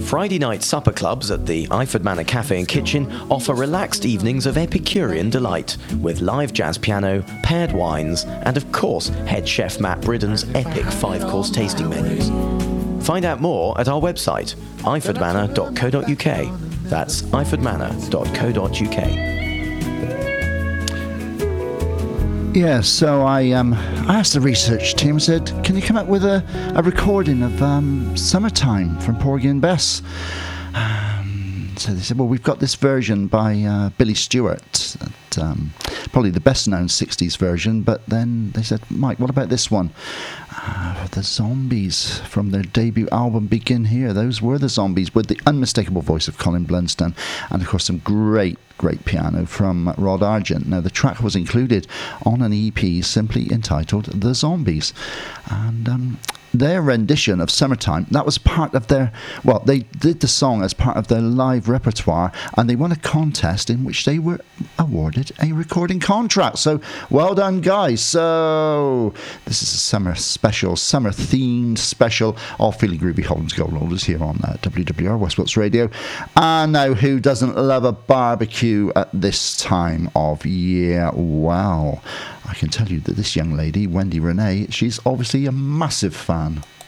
Friday night supper clubs at the Iford Manor Cafe and Kitchen offer relaxed evenings of Epicurean delight, with live jazz piano, paired wines, and of course, head chef Matt Bridden's epic 5-course tasting menus. Find out more at our website, ifordmanor.co.uk. That's ifordmanor.co.uk. Yeah, so I asked the research team, I said, can you come up with a recording of Summertime from Porgy and Bess? So they said, well, we've got this version by Billy Stewart, probably the best known 60s version, but then they said, Mike, what about this one? The Zombies from their debut album Begin Here. Those were the Zombies, with the unmistakable voice of Colin Blunstone, and of course some great piano from Rod Argent. Now, the track was included on an EP simply entitled The Zombies, and their rendition of Summertime, that was part of their, well, they did the song as part of their live repertoire, and they won a contest in which they were awarded a recording contract. So well done, guys. So this is a summer special, summer themed special of Feeling Groovy Holland's Gold Holders here on WWR Westport Radio. And now, who doesn't love a barbecue at this time of year? Well, I can tell you that this young lady, Wendy Renee, she's obviously a massive fan.